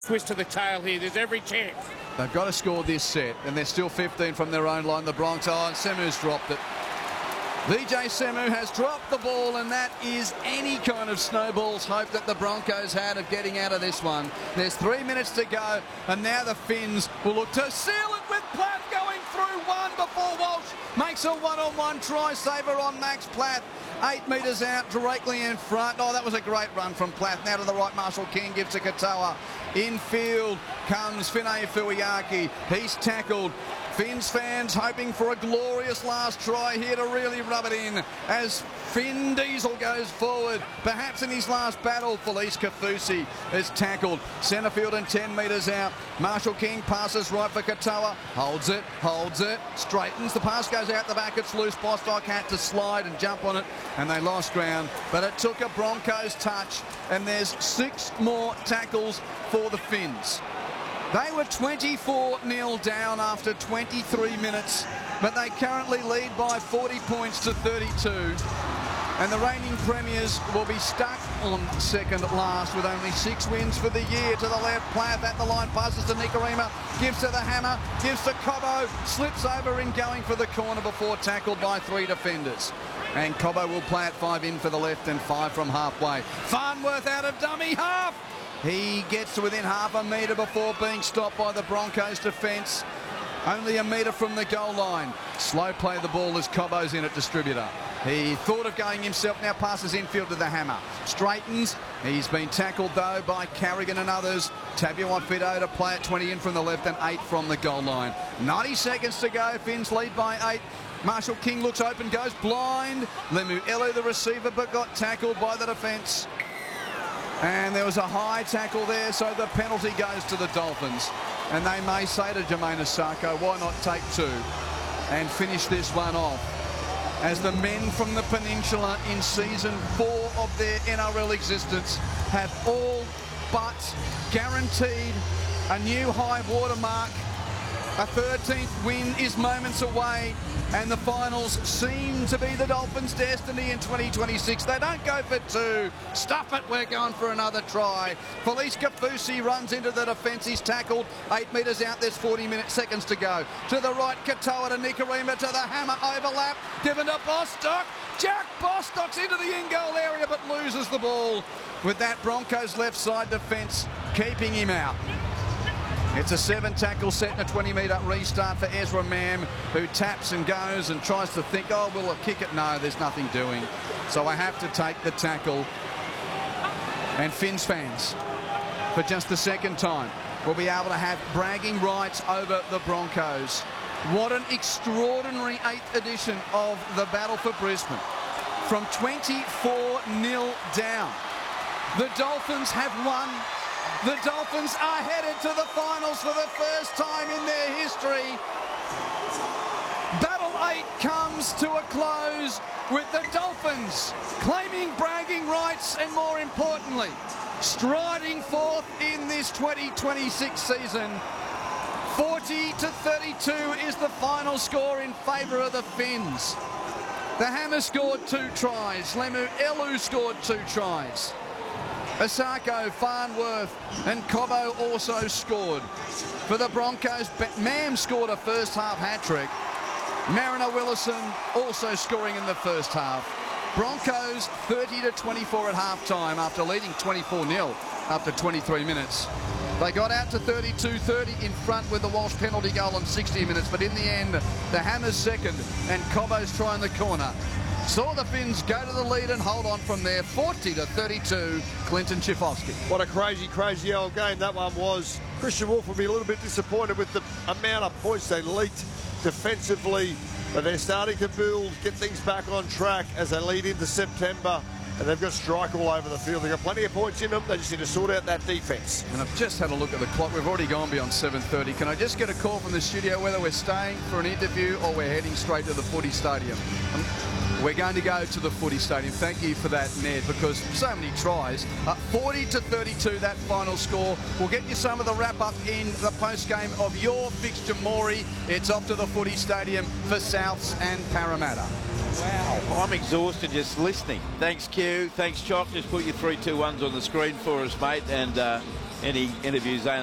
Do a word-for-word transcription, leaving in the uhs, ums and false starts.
Twist to the tail here. There's every chance. They've got to score this set, and they're still fifteen from their own line. The Bronx. Oh, and Semu's dropped it. V J Semu has dropped the ball, and that is any kind of snowball's hope that the Broncos had of getting out of this one. There's three minutes to go, and now the Finns will look to seal it with Platt going through one before Walsh makes a one-on-one try saver on Max Platt. Eight metres out, directly in front. Oh, that was a great run from Platt. Now to the right, Marshall King gives to Katoa. Infield comes Finay Fuiaki. He's tackled. Finns fans hoping for a glorious last try here to really rub it in as Finn Diesel goes forward. Perhaps in his last battle, Felice Kafusi is tackled. Centre field and ten metres out. Marshall King passes right for Katoa. Holds it, holds it, straightens. The pass goes out the back. It's loose. Bostock had to slide and jump on it, and they lost ground. But it took a Broncos touch, and there's six more tackles for the Finns. They were twenty-four nil down after twenty-three minutes, but they currently lead by forty points to thirty-two. And the reigning premiers will be stuck on second last with only six wins for the year. To the left, Plath at the line, passes to Nikorima, gives to the hammer, gives to Cobbo, slips over in going for the corner before tackled by three defenders. And Cobbo will play at five in for the left and five from halfway. Farnworth out of dummy half. He gets to within half a metre before being stopped by the Broncos defence. Only a metre from the goal line. Slow play the ball as Cobbo's in at distributor. He thought of going himself, now passes infield to the hammer. Straightens. He's been tackled though by Carrigan and others. Tabuai-Fidow to play at twenty in from the left and eight from the goal line. ninety seconds to go. Finns lead by eight. Marshall King looks open, goes blind. Lemuelu the receiver, but got tackled by the defence. And there was a high tackle there, so the penalty goes to the Dolphins. And they may say to Jermaine Asako, why not take two and finish this one off? As the men from the Peninsula in season four of their N R L existence have all but guaranteed a new high watermark. A thirteenth win is moments away, and the finals seem to be the Dolphins' destiny in twenty twenty-six. They don't go for two. Stuff it, we're going for another try. Felice Kafusi runs into the defence. He's tackled. Eight metres out, there's forty minutes, seconds to go. To the right, Katoa to Nikorima, to the hammer, overlap, given to Bostock. Jack Bostock's into the in-goal area, but loses the ball with that Broncos left side defence keeping him out. It's a seven tackle set and a twenty metre restart for Ezra Mam, who taps and goes and tries to think, oh, will I kick it? No, there's nothing doing. So I have to take the tackle. And Finns fans, for just the second time, will be able to have bragging rights over the Broncos. What an extraordinary eighth edition of the Battle for Brisbane. From twenty-four nil down, the Dolphins have won. The Dolphins are headed to the finals for the first time in their history. Battle eight comes to a close with the Dolphins claiming bragging rights and, more importantly, striding forth in this twenty twenty-six season. forty to thirty-two is the final score in favour of the Finns. The Hammer scored two tries. Lemuelu scored two tries. Asako, Farnworth and Cobbo also scored. For the Broncos, Mam scored a first half hat-trick. Mariner Willison also scoring in the first half. Broncos thirty to twenty-four at half-time after leading twenty-four nil after twenty-three minutes. They got out to thirty-two thirty in front with the Walsh penalty goal in sixty minutes, but in the end, the Hammers second and Cobbo's try in the corner saw the Finns go to the lead and hold on from there, forty to thirty-two, Clinton Schifcofske. What a crazy, crazy old game that one was. Christian Wolf will be a little bit disappointed with the amount of points they leaked defensively, but they're starting to build, get things back on track as they lead into September, and they've got strike all over the field. They've got plenty of points in them. They just need to sort out that defence. And I've just had a look at the clock. We've already gone beyond seven thirty. Can I just get a call from the studio whether we're staying for an interview or we're heading straight to the footy stadium? Um, We're going to go to the footy stadium. Thank you for that, Ned, because so many tries. Uh, forty to thirty-two, that final score. We'll get you some of the wrap-up in the post-game of your fixture, Maury. It's off to the footy stadium for Souths and Parramatta. Wow, I'm exhausted just listening. Thanks, Q. Thanks, Choc. Just put your three two ones on the screen for us, mate. And uh, any interviews, they